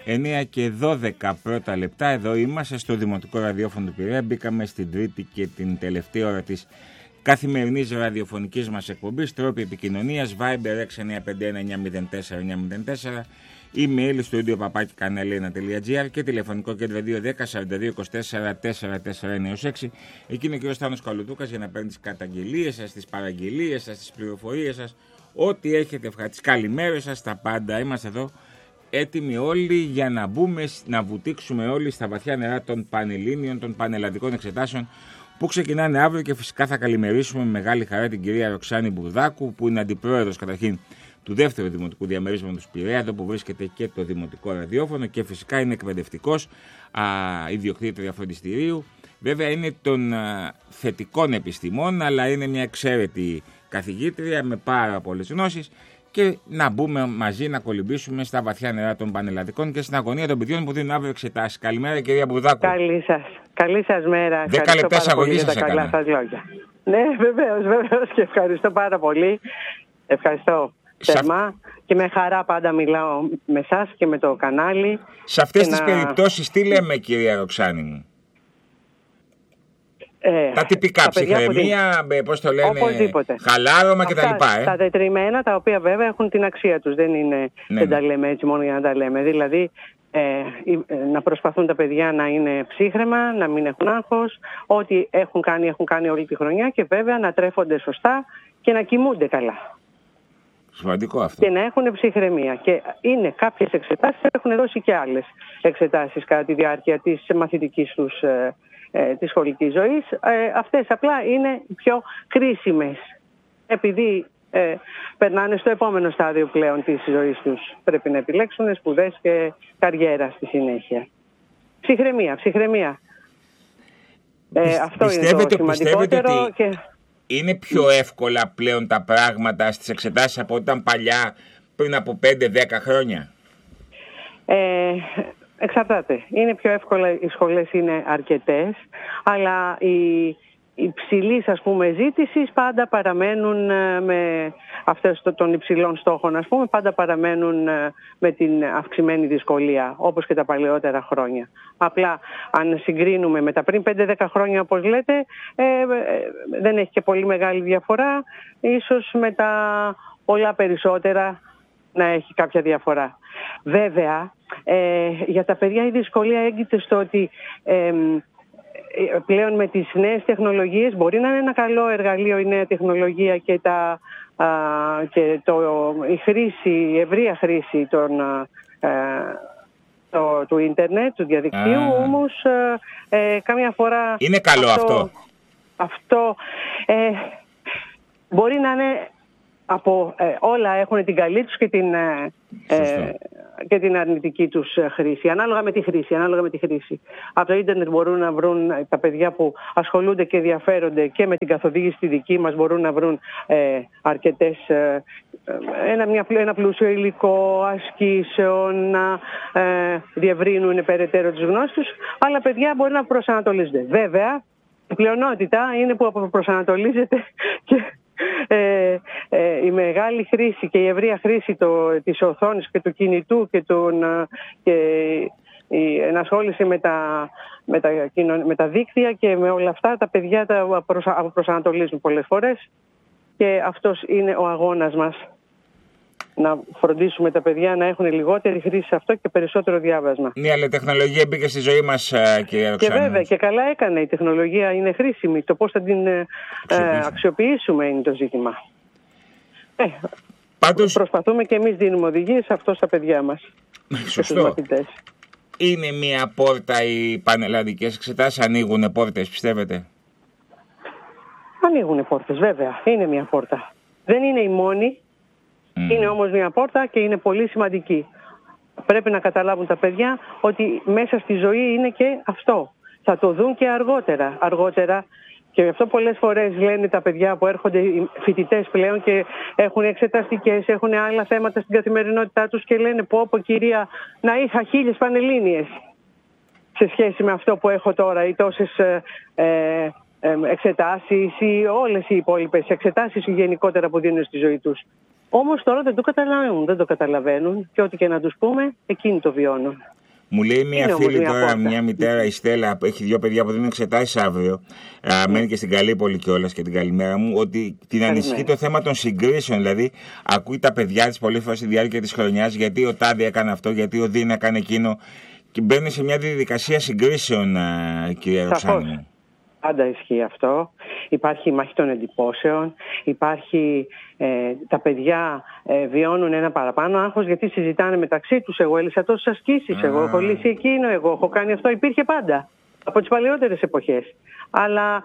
9 και 12 πρώτα λεπτά. Εδώ είμαστε στο Δημοτικό Ραδιόφωνο του Πειραιά. Μπήκαμε στην τρίτη και την τελευταία ώρα της καθημερινής ραδιοφωνικής μας εκπομπής. Τρόποι επικοινωνίας: Viber 695-904-904, email studio@kanalena.gr και τηλεφωνικό κέντρο 210-4224-449-6. Εκεί είναι ο κ. Στάνος Καλουτούκας για να παίρνει τις καταγγελίες σας, τις παραγγελίες σας, τις πληροφορίες σας, ό,τι έχετε, τις καλημέρες σας, τα πάντα. Είμαστε εδώ έτοιμοι όλοι για να μπούμε, να βουτήξουμε όλοι στα βαθιά νερά των πανελλήνιων, των πανελλαδικών εξετάσεων που ξεκινάνε αύριο, και φυσικά θα καλημερίσουμε με μεγάλη χαρά την κυρία Ροξάνη Μπουρδάκου, που είναι αντιπρόεδρος καταρχήν του δεύτερου Δημοτικού Διαμερίσματος του Πειραιά, εδώ που βρίσκεται και το Δημοτικό Ραδιόφωνο, και φυσικά είναι εκπαιδευτικός, ιδιοκτήτρια φροντιστηρίου. Βέβαια είναι των θετικών επιστημών, αλλά είναι μια εξαίρετη καθηγήτρια με πάρα πολλές γνώσεις. Και να μπούμε μαζί να κολυμπήσουμε στα βαθιά νερά των πανελλαδικών και στην αγωνία των παιδιών που δίνουν αύριο εξετάσεις. Καλημέρα, κυρία Μπουρδάκου. Καλή σας μέρα. 10 λεπτά εισαγωγή σας τα καλά σας λόγια. Ναι, βεβαίως, και ευχαριστώ πάρα πολύ. Ευχαριστώ θερμά και με χαρά πάντα μιλάω με εσάς και με το κανάλι. Σε αυτές τις περιπτώσεις τι λέμε, κυρία Ροξάνη μου? Τα τυπικά, ψυχραιμία, πώς το λένε, χαλάρωμα κτλ. Τα τετριμένα, τα οποία βέβαια έχουν την αξία τους. Δεν είναι, δεν τα λέμε έτσι μόνο για να τα λέμε. Δηλαδή, να προσπαθούν τα παιδιά να είναι ψύχραιμα, να μην έχουν άγχος, ό,τι έχουν κάνει όλη τη χρονιά, και βέβαια να τρέφονται σωστά και να κοιμούνται καλά. Σημαντικό αυτό. Και να έχουν ψυχραιμία. Και είναι κάποιες εξετάσεις, έχουν δώσει και άλλες εξετάσεις κατά τη διάρκεια της μαθητικής τους της σχολικής ζωής. Αυτές απλά είναι πιο κρίσιμες, επειδή περνάνε στο επόμενο στάδιο πλέον της ζωής τους. Πρέπει να επιλέξουν σπουδές και καριέρα στη συνέχεια. Ψυχραιμία. Αυτό είναι το σημαντικότερο. Ότι είναι πιο εύκολα πλέον τα πράγματα στις εξετάσεις από ό,τι ήταν παλιά, πριν από 5-10 χρόνια? Εξαρτάται. Είναι πιο εύκολα, οι σχολές είναι αρκετές, αλλά οι ψηλής, ας πούμε, ζήτησης πάντα παραμένουν με αυτές των υψηλών στόχων, ας πούμε, πάντα παραμένουν με την αυξημένη δυσκολία, όπως και τα παλαιότερα χρόνια. Απλά, αν συγκρίνουμε με τα πριν 5-10 χρόνια, όπως λέτε, δεν έχει και πολύ μεγάλη διαφορά. Ίσως με τα πολλά περισσότερα να έχει κάποια διαφορά. Βέβαια, για τα παιδιά η δυσκολία έγκυται στο ότι πλέον με τις νέες τεχνολογίες μπορεί να είναι ένα καλό εργαλείο η νέα τεχνολογία και η ευρεία χρήση του ίντερνετ, του διαδικτύου, όμως καμιά φορά... Είναι καλό αυτό. Αυτό μπορεί να είναι... όλα έχουν την καλή τους και την αρνητική τους χρήση, ανάλογα με τη χρήση. Από το ίντερνετ μπορούν να βρουν τα παιδιά που ασχολούνται και ενδιαφέρονται και με την καθοδήγηση τη δική μας, μπορούν να βρουν αρκετές, ένα πλούσιο υλικό ασκήσεων, να διευρύνουν περαιτέρω τις γνώσεις τους, αλλά παιδιά μπορεί να προσανατολίζονται. Βέβαια, η πλειονότητα είναι που προσανατολίζεται και η μεγάλη χρήση και η ευρεία χρήση της οθόνης και του κινητού και η ενασχόληση με τα δίκτυα και με όλα αυτά, τα παιδιά τα προσανατολίζουν πολλές φορές, και αυτός είναι ο αγώνας μας. Να φροντίσουμε τα παιδιά να έχουν λιγότερη χρήση σε αυτό και περισσότερο διάβασμα. Ναι, αλλά η τεχνολογία μπήκε στη ζωή μας, κυρία Ροξάνη. Και βέβαια, και καλά έκανε. Η τεχνολογία είναι χρήσιμη. Το πώς θα την αξιοποιήσουμε είναι το ζήτημα. Πάντως, προσπαθούμε και εμείς, δίνουμε οδηγίες αυτό στα παιδιά μας. Σωστό. Είναι μια πόρτα οι πανελλαδικές εξετάσεις? Ανοίγουν πόρτες, πιστεύετε? Ανοίγουν πόρτες, βέβαια. Είναι μια πόρτα. Δεν είναι η μόνη. Είναι όμως μια πόρτα και είναι πολύ σημαντική. Πρέπει να καταλάβουν τα παιδιά ότι μέσα στη ζωή είναι και αυτό. Θα το δουν και αργότερα. Και γι' αυτό πολλές φορές λένε τα παιδιά που έρχονται, οι φοιτητές πλέον, και έχουν εξεταστικές, έχουν άλλα θέματα στην καθημερινότητά τους, και λένε πω κυρία, να είχα 1000 πανελλήνιες σε σχέση με αυτό που έχω τώρα, ή τόσες εξετάσεις ή όλες οι υπόλοιπες εξετάσεις γενικότερα που δίνουν στη ζωή τους. Όμως τώρα δεν το καταλαβαίνουν και ό,τι και να τους πούμε, εκείνοι το βιώνουν. Μου λέει μια φίλη τώρα, μια μητέρα, η Στέλλα, που έχει 2 παιδιά που δίνουν εξετάσεις αύριο, μένει και στην Καλύπολη κιόλας, και την καλημέρα μου, ότι την ανησυχεί το θέμα των συγκρίσεων. Δηλαδή, ακούει τα παιδιά της πολλές φορές στη διάρκεια της χρονιάς, γιατί ο Τάδε έκανε αυτό, γιατί ο Δίνα έκανε εκείνο, και μπαίνει σε μια διαδικασία συγκρίσεων, κυρία Ρωσάνη. Πάντα ισχύει αυτό. Υπάρχει η μάχη των εντυπώσεων, υπάρχει τα παιδιά βιώνουν ένα παραπάνω άγχος γιατί συζητάνε μεταξύ τους. Εγώ έλυσα τόσες ασκήσεις, εγώ έχω λύσει εκείνο, εγώ έχω κάνει αυτό. Υπήρχε πάντα από τις παλαιότερες εποχές. Αλλά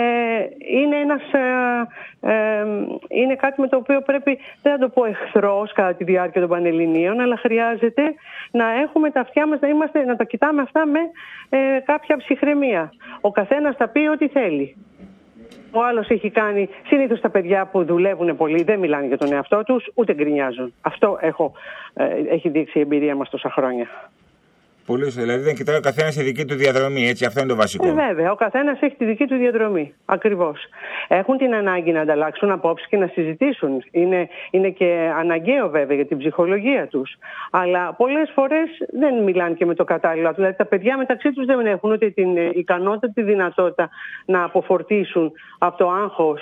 είναι κάτι με το οποίο πρέπει, δεν θα το πω εχθρός κατά τη διάρκεια των Πανελληνίων, αλλά χρειάζεται να έχουμε τα αυτιά μας, να τα κοιτάμε αυτά με κάποια ψυχραιμία. Ο καθένας θα πει ό,τι θέλει. Ο άλλος έχει κάνει, συνήθως τα παιδιά που δουλεύουν πολύ δεν μιλάνε για τον εαυτό τους, ούτε γκρινιάζουν. Αυτό έχει δείξει η εμπειρία μας τόσα χρόνια. Πολύ σωστά. Δηλαδή δεν κοιτάει ο καθένας τη δική του διαδρομή, έτσι, αυτό είναι το βασικό. Βέβαια, ο καθένας έχει τη δική του διαδρομή. Ακριβώς. Έχουν την ανάγκη να ανταλλάξουν απόψεις και να συζητήσουν. Είναι και αναγκαίο βέβαια για την ψυχολογία τους. Αλλά πολλές φορές δεν μιλάνε και με το κατάλληλο. Δηλαδή τα παιδιά μεταξύ τους δεν έχουν ούτε την ικανότητα, τη δυνατότητα να αποφορτήσουν από το άγχος.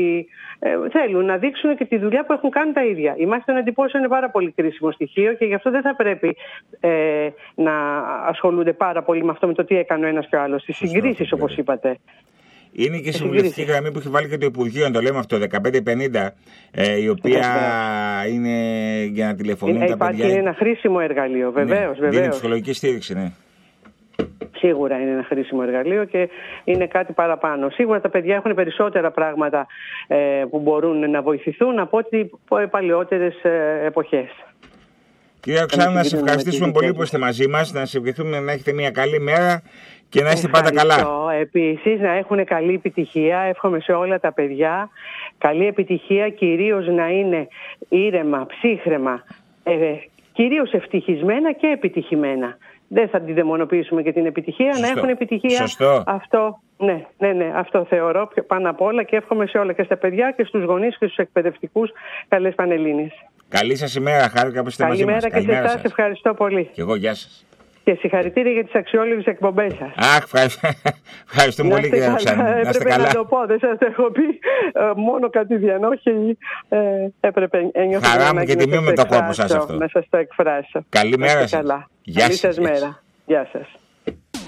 Θέλουν να δείξουν και τη δουλειά που έχουν κάνει τα ίδια. Η μάχη των εντυπώσεων είναι πάρα πολύ κρίσιμο στοιχείο και γι' αυτό δεν θα πρέπει να ασχολούνται πάρα πολύ με αυτό, με το τι έκανε ο ένας και ο άλλος. Τις συγκρίσεις, όπως είπατε. Είναι και η συμβουλευτική γραμμή που έχει βάλει και το Υπουργείο, να το λέμε αυτό, 1550, η οποία είναι για να τηλεφωνούν τα παιδιά. Είναι ένα χρήσιμο εργαλείο, βεβαίως. Ναι, δίνει ψυχολογική στήριξη, ναι. Σίγουρα είναι ένα χρήσιμο εργαλείο και είναι κάτι παραπάνω. Σίγουρα τα παιδιά έχουν περισσότερα πράγματα που μπορούν να βοηθηθούν από ό,τι παλαιότερες εποχές. Κύριε Οξάνου, να σας ευχαριστήσουμε πολύ που είστε μαζί μας, να σας ευχηθούμε να έχετε μια καλή μέρα και να είστε πάντα καλά. Επίσης, να έχουν καλή επιτυχία. Εύχομαι σε όλα τα παιδιά καλή επιτυχία, κυρίως να είναι ήρεμα, ψύχραιμα, κυρίως ευτυχισμένα και επιτυχημένα. Δεν θα την δαιμονοποιήσουμε και την επιτυχία. Σωστό. Να έχουν επιτυχία. Σωστό. Αυτό, ναι, αυτό θεωρώ πάνω απ' όλα και εύχομαι σε όλα, και στα παιδιά και στους γονείς και στους εκπαιδευτικούς, καλές Πανελλήνιες. Καλή σας ημέρα, χάρηκα που είστε μαζί μας. Καλημέρα και σε εσάς, ευχαριστώ πολύ. Και εγώ, γεια σας. Και συγχαρητήρια για τις αξιόλογες εκπομπές σας. Ευχαριστούμε πολύ, κύριε Οξάνου. Έπρεπε να το πω, δεν σας το έχω πει μόνο κατηδίαν, όχι, έπρεπε. Χαρά μου και τιμή μου το κόπο σας αυτό. Να σας το εκφράσω. Καλή μέρα σας. Καλή σας μέρα. Γεια σας.